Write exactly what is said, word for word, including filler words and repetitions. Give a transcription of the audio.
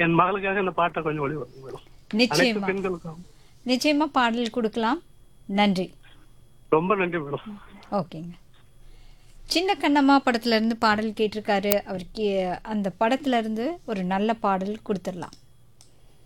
என் மகளுக்காக இந்த பாட்டை கொஞ்சம் ஒளிபரப்பு மேடம். அனைத்து நிச்சயமா பெண்களுக்கும் நிச்சயமா பாடல் கொடுக்கலாம். நன்றி. ரொம்ப நன்றி மேடம். ஓகேங்க. சின்ன கண்ணம்மா படத்துல இருந்து பாடல் கேட்டிருக்காரு. அவருக்கு அந்த படத்துல இருந்து ஒரு நல்ல பாடல் கொடுத்துடலாம்.